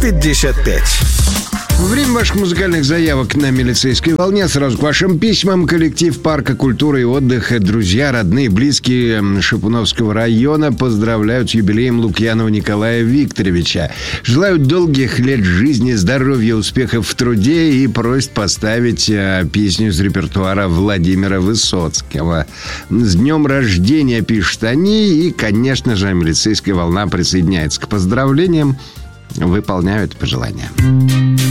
55. Время ваших музыкальных заявок на милицейской волне. Сразу к вашим письмам. Коллектив Парка культуры и отдыха, друзья, родные, близкие Шипуновского района поздравляют с юбилеем Лукьянова Николая Викторовича. Желают долгих лет жизни, здоровья, успехов в труде и просят поставить песню из репертуара Владимира Высоцкого. С днем рождения, пишут они. И, конечно же, милицейская волна присоединяется к поздравлениям, выполняют пожелания.